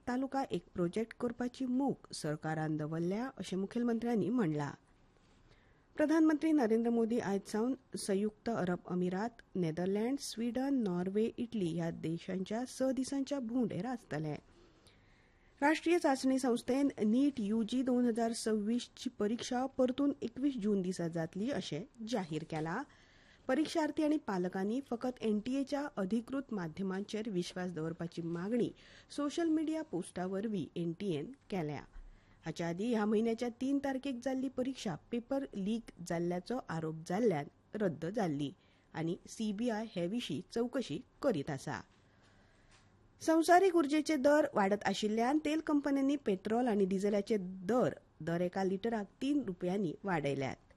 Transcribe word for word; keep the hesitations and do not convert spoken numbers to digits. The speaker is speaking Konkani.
तालुका एक प्रोजेक्ट करपाची मोख सरकारान दवरल्या अशें मुखेलमंत्र्यांनी म्हणलां. प्रधानमंत्री नरेंद्र मोदी आयज सावन संयुक्त अरब अमिरात, नेदरलँड, स्वीडन, नॉर्वे, इटली ह्या देशांच्या स दिसांच्या भोंवडेर आसतले. राष्ट्रीय चांचणी संस्थेन नीट यूजी दोन हजार सव्वीस ची परीक्षा परतून एकवीस जून दिसा जातली अशें जाहीर केलां. परीक्षार्थी आनी पालकांनी फकत एनटीएच्या अधिकृत माध्यमांचेर विश्वास दवरपाची मागणी सोशल मिडिया पोस्टा वरवीं एनटीएन केल्या. हाच्या आदीं ह्या म्हयन्याच्या तीन तारखेक जाल्ली परीक्षा पेपर लीक जाल्ल्याचो आरोप जाल्ल्यान रद्द जाल्ली आनी सीबीआय हे विशीं चवकशी करीत आसा. संवसारीक उर्जेचे दर वाडत आशिल्ल्यान तेल कंपन्यांनी पेट्रोल आनी डिझेलाचे दर दर एका लिटराक तीन रुपयांनी वाडयल्यात.